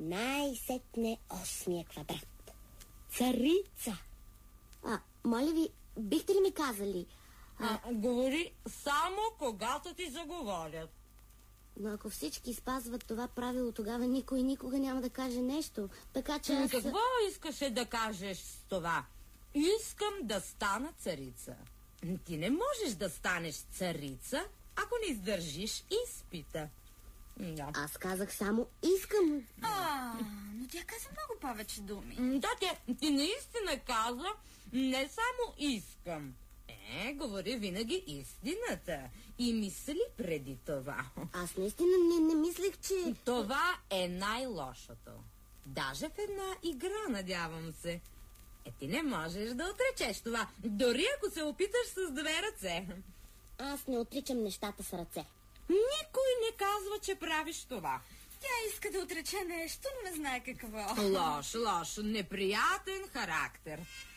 Най-сетне 8-я квадрат. Царица. Моля ви, бихте ли ми казали? Говори само когато ти заговорят. Но ако всички спазват това правило, тогава никой никога няма да каже нещо. Така че аз... Какво искаше да кажеш с това? Искам да стана царица. Ти не можеш да станеш царица, ако не издържиш изпита. Да. Аз казах само искам. Но тя каза много повече думи. Да, ти наистина каза не само искам. Говори винаги истината. И мисли преди това. Аз наистина не мислех, че... Това е най-лошото. Даже в една игра, надявам се. Ти не можеш да отречеш това, дори ако се опиташ с 2 ръце. Аз не отричам нещата с ръце. Никой не казва, че правиш това. Тя иска да отрече нещо, но не знае какво. Лош, неприятен характер.